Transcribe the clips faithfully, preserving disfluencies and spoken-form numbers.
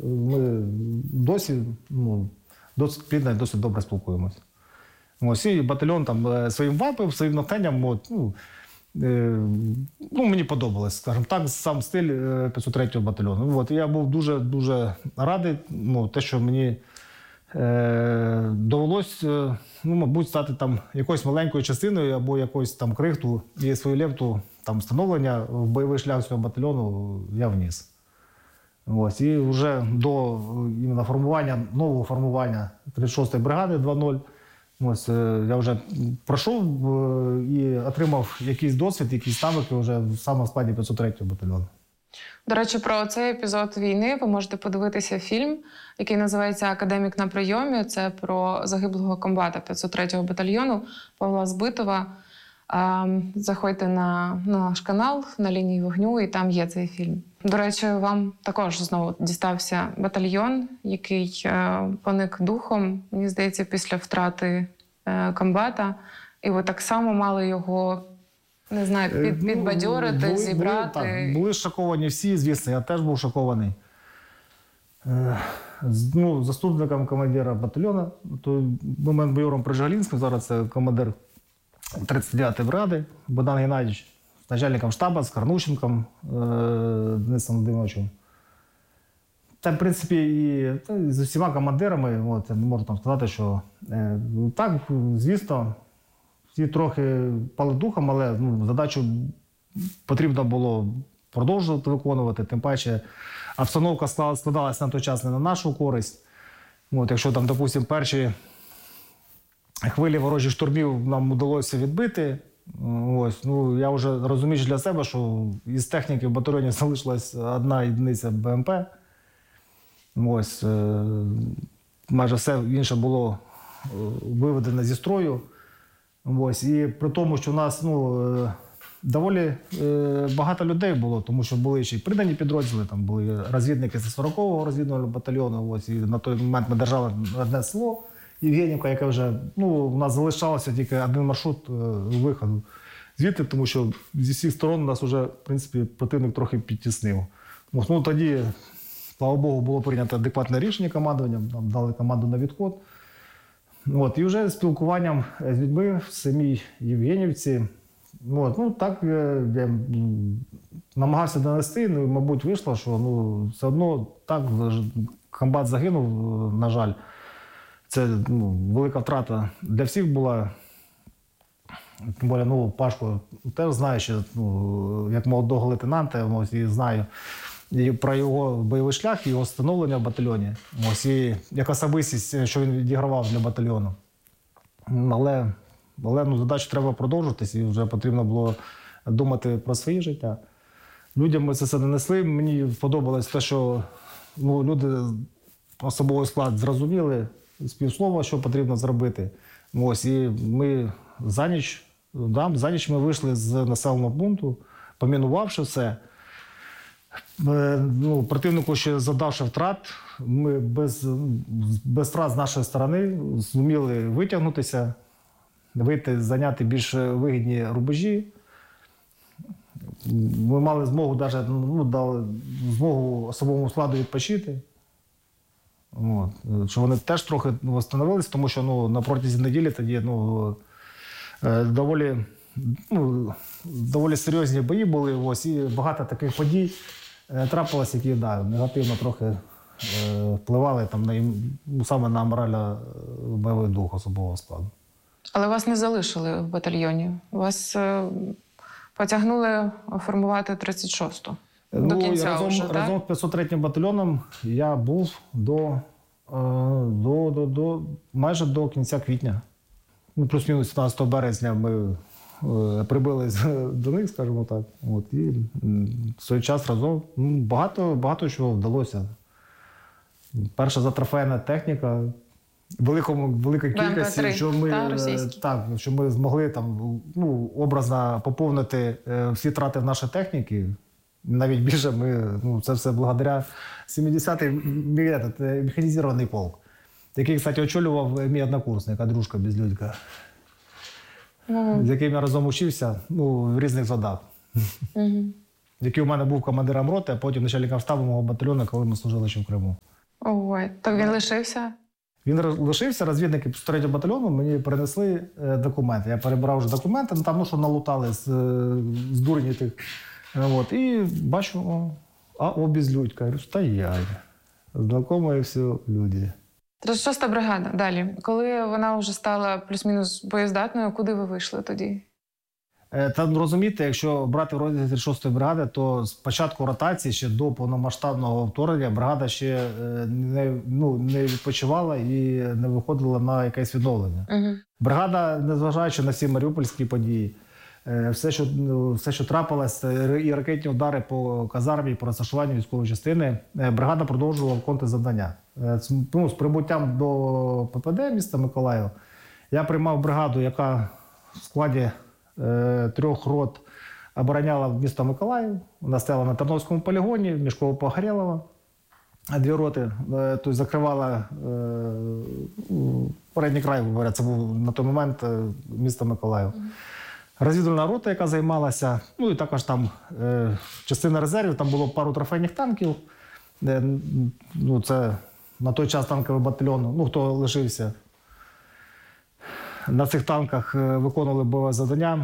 ми досі, ну, досить плідно і досить добре спілкуємося. Ось, і батальйон там своїм вайбом, своїм натхненням, от, ну, е, ну, мені подобалось, скажімо так, сам стиль п'ятсот третього батальйону. От, я був дуже-дуже радий, ну, те, що мені е, довелось, е, ну, мабуть, стати там якоюсь маленькою частиною або якоюсь там крихту і свою лепту там встановлення в бойовий шлях цього батальйону я вніс. Ось, і вже до іменно формування, нового формування тридцять шостої бригади два нуль, ось, я вже пройшов і отримав якийсь досвід, якісь навики вже саме в складі п'ятсот третього батальйону. До речі, про цей епізод війни ви можете подивитися фільм, який називається «Академік на прийомі». Це про загиблого комбата п'ятсот третього батальйону Павла Збитова. Заходьте на, на наш канал «На лінії вогню» і там є цей фільм. До речі, вам також знову дістався батальйон, який е, поник духом, мені здається, після втрати е, комбата. І ви так само мали його, не знаю, під, підбадьорити, були, зібрати. Були, так, були шоковані всі, звісно, я теж був шокований. Е, ну, заступником командира батальйону, то момент майором Прижгалінським, зараз це командир тридцять дев'ятої бригади, Богдан Геннадійович, з начальником штабу, з Карнущенком е, Денисом Володимировичем. Та, в принципі, і, та, і з усіма командирами, от, я не можу там сказати, що е, так, звісно, всі трохи пали духом, але ну, задачу потрібно було продовжувати виконувати, тим паче обстановка складалася на той час не на нашу користь. От, якщо там, допустимо, перші хвилі ворожих штурмів нам вдалося відбити. Ось, ну, я вже розумію для себе, що із техніки в батальйоні залишилась одна єдиниця БМП. Ось, е, майже все інше було виведено зі строю. Ось, і при тому, що в нас ну, доволі е, багато людей було, тому що були ще й придані підрозділи, там були розвідники з сорокового розвідного батальйону. Ось, і на той момент ми держали одне село Євгенівка, яке вже, ну, у нас залишалося тільки один маршрут е, виходу звідти, тому що зі всіх сторон нас вже, в принципі, противник трохи підтіснив. Ну, тоді, слава Богу, було прийнято адекватне рішення командуванням, нам дали команду на відход. От, і вже спілкуванням з людьми в самій Євгенівці, от, ну, так я, я намагався донести, ну, мабуть, вийшло, що ну, все одно так комбат загинув, на жаль. Це ну, велика втрата для всіх була. Тим більше, ну, Пашко теж знає, що ну, як молодого лейтенанта, ось, і знаю і про його бойовий шлях, його становлення в батальйоні. Ось, і як особистість, що він відігравав для батальйону. Але, але ну, задачу треба продовжуватись, і вже потрібно було думати про своє життя. Людям ми це все донесли. Мені сподобалось те, що ну, люди особовий склад зрозуміли з півслова, що потрібно зробити. Ось, і ми за ніч, да, за ніч ми вийшли з населеного пункту, помінувавши все. Ну, противнику ще завдавши втрат, ми без, без втрат з нашої сторони зуміли витягнутися, вийти, зайняти більш вигідні рубежі. Ми мали змогу, навіть, ну, дали змогу особовому складу відпочити. От. Що вони теж трохи встановились, тому що ну, на протязі неділі тоді ну, доволі, ну, доволі серйозні бої були. Ось, і багато таких подій трапилось, які да, негативно трохи е, впливали там, на, ну, саме на морально-бойовий дух особового складу. Але вас не залишили в батальйоні? Вас е, потягнули формувати тридцять шосту? До Ну, кінця разом, вже, разом з п'ятсот третім батальйоном я був до, до, до, до, майже до кінця квітня. Ну, плюс-мінус п'ятнадцятого березня ми е, прибили до них, скажімо так. От, і в той час разом ну, багато, багато чого вдалося. Перша затрофейна техніка, великому, велика кількість, що ми, та, так, що ми змогли там, ну, образно поповнити е, всі втрати в нашій техніці. Навіть більше ми, ну, це все благодаря сімдесятий механізований полк, який, кстати, очолював мій однокурсник, Андрюшка Безлюдька, mm-hmm. з яким я разом учився ну, в різних задах. Mm-hmm. Який у мене був командиром роти, а потім начальником штабу мого батальйону, коли ми служили ще в Криму. Ой, так він лишився? Він роз- лишився, розвідники п'ятсот третього батальйону мені принесли е, документи. Я перебрав вже документи, ну там ну, що налутали з, е, з дурні тих. Е, От, і бачу, о, а обізлюдька. Я кажу, та я. Знакомі всі люди. тридцять шоста бригада, далі. Коли вона вже стала плюс-мінус боєздатною, куди ви вийшли тоді? Е, Та ну, розумієте, якщо брати в розділі тридцять шостої бригади, то з початку ротації, ще до повномасштабного вторгнення, бригада ще е, не, ну, не відпочивала і не виходила на якесь відновлення. Угу. Бригада, незважаючи на всі маріупольські події, е, все, що, ну, все, що трапилось, е, і ракетні удари по казармі, по розташуванню військової частини, е, бригада продовжувала виконувати завдання. Е, з- ну, з прибуттям до ППД міста Миколаїв я приймав бригаду, яка в складі е, трьох рот обороняла місто Миколаїв. Вона стояла на Тарновському полігоні, Мішково Погорєлова. Дві роти, е, тобто закривала е, ну, передній край, говорять, це був на той момент е, місто Миколаїв. Розвідувальна рота, яка займалася, ну і також там е, частина резервів, там було пару трофейних танків. Де, ну, це на той час танковий батальйон, ну хто лишився. На цих танках е, виконували бойове завдання.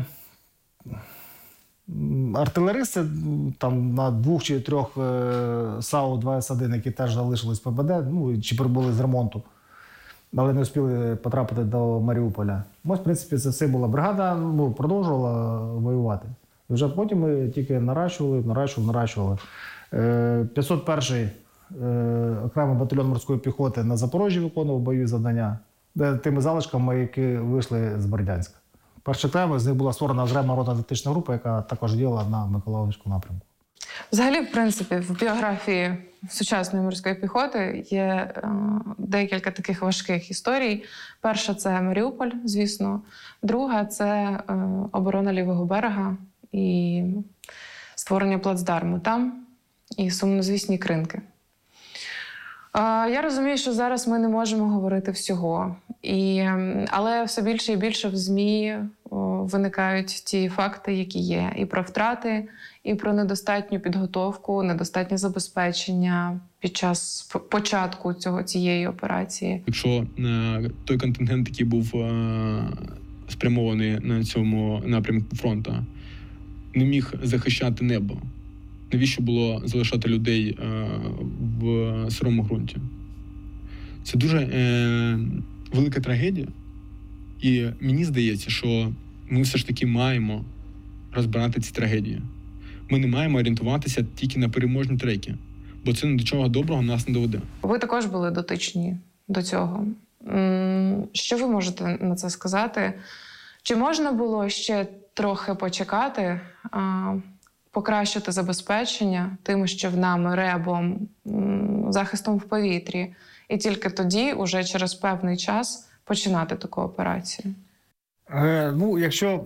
М, Артилеристи м, там на двох чи трьох е, САУ два С один, які теж залишились в ППД, ну чи прибули з ремонту, але не встигли потрапити до Маріуполя. Ось, в принципі, це все була бригада, ну, продовжувала воювати. І вже потім ми тільки наращували, наращували, наращували. Е, п'ятсот перший е, окремий батальйон морської піхоти на Запоріжжі виконував бойові завдання, де тими залишками, які вийшли з Бердянська. Перший теми з них була створена окрема ротна тактична група, яка також діяла на Миколаївському напрямку. Взагалі, в принципі, в біографії сучасної морської піхоти є е, декілька таких важких історій. Перша – це Маріуполь, звісно. Друга – це е, оборона лівого берега і створення плацдарму там, і сумнозвісні кринки. Е, я розумію, що зараз ми не можемо говорити всього. І, ем, але все більше і більше в ЗМІ о, виникають ті факти, які є. І про втрати, і про недостатню підготовку, недостатнє забезпечення під час п- початку цього, цієї операції. Якщо е, той контингент, який був е, спрямований на цьому напрямку фронту, не міг захищати небо, навіщо було залишати людей е, в сирому ґрунті? Це дуже е, велика трагедія. І мені здається, що ми все ж таки маємо розбирати ці трагедії. Ми не маємо орієнтуватися тільки на переможні треки, бо це ні до чого доброго нас не доведе. Ви також були дотичні до цього. М, Що ви можете на це сказати? Чи можна було ще трохи почекати, а, покращити забезпечення тими човнами, ребом, м, захистом в повітрі, і тільки тоді, уже через певний час, починати таку операцію? Е, ну, якщо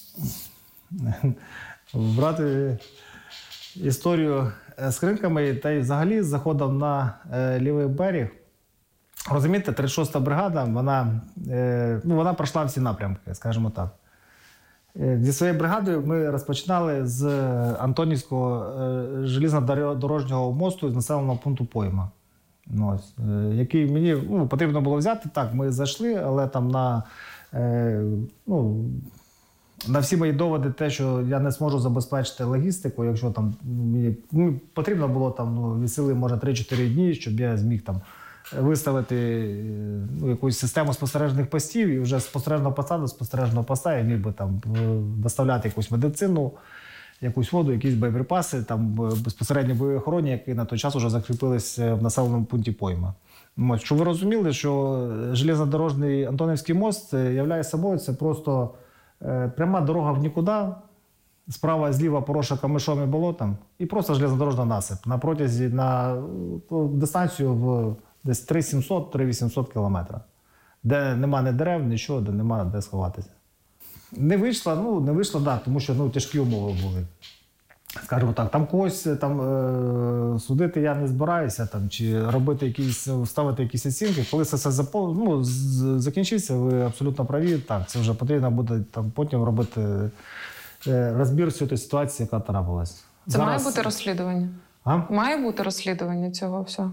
брати історію з кринками та й взагалі з заходом на е, лівий берег, розумієте, тридцять шоста бригада, вона, е, ну, вона пройшла всі напрямки, скажімо так. Е, Зі своєю бригадою ми розпочинали з Антонівського е, железнодорожнього мосту з населеного пункту Пойма. Ну, ось, е, який мені ну, потрібно було взяти. Так, ми зайшли, але там на, е, ну, на всі мої доводи те, що я не зможу забезпечити логістику, якщо там мені ну, потрібно було там ну, від сили, може, три-чотири дні, щоб я зміг там виставити е, ну, якусь систему спостережних постів, і вже з спостережного поста до спостережного поста я міг би там е, доставляти якусь медицину, якусь воду, якісь боєприпаси, там е, безпосередньо бойові охороні, які на той час вже закріпилися в населеному пункті Пойма. Ось, щоб ви розуміли, що железнодорожний Антонівський мост е, являє собою це просто е, пряма дорога в нікуди, справа і зліва поросша камишом і болотом, і просто железнодорожний насип на протязі на е, дистанцію в десь три сімсот - три вісімсот кілометра, де нема ні дерев, нічого, де нема де сховатися. Не вийшло, ну не вийшло, так, тому що ну, тяжкі умови були. Скажімо так, там когось там, е, судити я не збираюся, там, чи робити якісь, ставити якісь оцінки. Коли це все запо, ну, з- закінчиться, ви абсолютно праві. Так, це вже потрібно буде там, потім робити е, розбір цієї ситуації, яка трапилась. Це має бути розслідування? А? Має бути розслідування цього всього?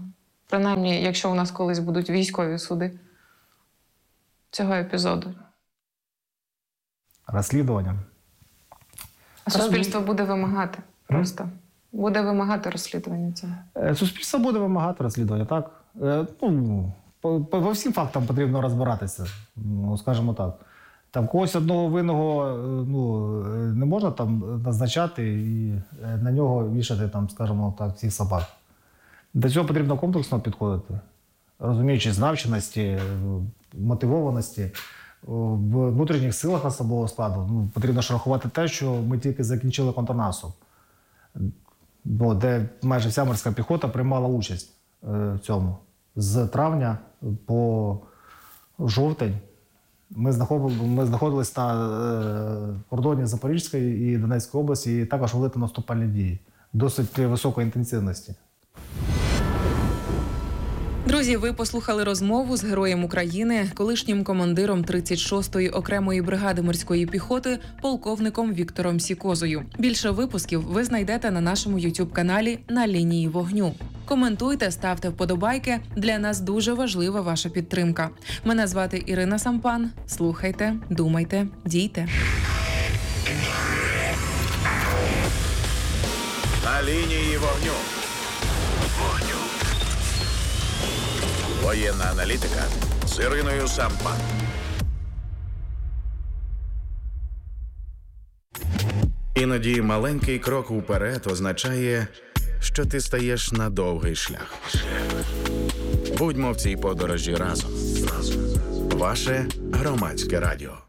Принаймні, якщо у нас колись будуть військові суди цього епізоду. Розслідування. А суспільство буде вимагати просто. Буде вимагати розслідування цього. Е, Суспільство буде вимагати розслідування, так. Е, Ну, по, по, по всім фактам потрібно розбиратися, ну, скажімо так. Там когось одного винного е, ну, е, не можна там назначати і е, на нього вішати, там, скажімо так, всіх собак. До цього потрібно комплексно підходити, розуміючи знавченості, е, мотивованості, е, в внутрішніх силах особового складу. Ну, потрібно ж рахувати те, що ми тільки закінчили контрнаступ, ну, де майже вся морська піхота приймала участь е, в цьому. З травня по жовтень ми знаходилися ми знаходились на е, кордоні Запорізької і Донецької області, і також вели там наступальні дії досить високої інтенсивності. Друзі, ви послухали розмову з героєм України, колишнім командиром тридцять шостої окремої бригади морської піхоти, полковником Віктором Сікозою. Більше випусків ви знайдете на нашому ютуб-каналі «На лінії вогню». Коментуйте, ставте вподобайки. Для нас дуже важлива ваша підтримка. Мене звати Ірина Сампан. Слухайте, думайте, дійте. На лінії вогню. Вогню. Воєнна аналітика з Іриною Сампан. Іноді маленький крок уперед означає, що ти стаєш на довгий шлях. Будьмо в цій подорожі разом. Ваше громадське радіо.